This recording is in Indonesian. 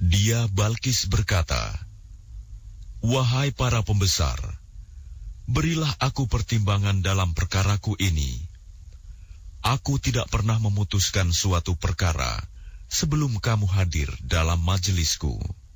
Dia Balkis berkata, "Wahai para pembesar, berilah aku pertimbangan dalam perkaraku ini. Aku tidak pernah memutuskan suatu perkara sebelum kamu hadir dalam majelisku."